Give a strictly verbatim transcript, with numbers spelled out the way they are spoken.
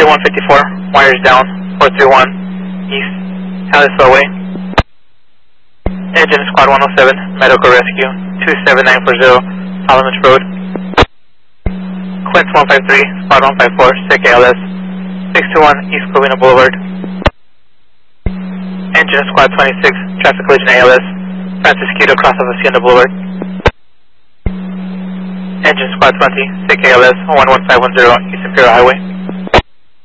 J one fifty-four, wires down, four three one, East, Hallisville Way. Engine Squad one oh seven, Medical Rescue, two seven nine four zero, Solomon Road. Quince one five three, Squad one five four, S I C A L S, six two one, East Covina Boulevard. Engine Squad twenty-six, Traffic Collision A L S, Francis Quito, cross of Hacienda Boulevard. Engine Squad twenty, S I C A L S, one one five one zero, East Imperial Highway.